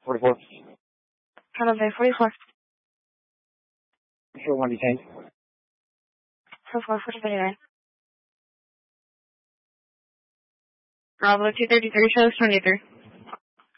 44. Bravo 44. Sure, 1 detained. 4449. Bravo 233 shows 23.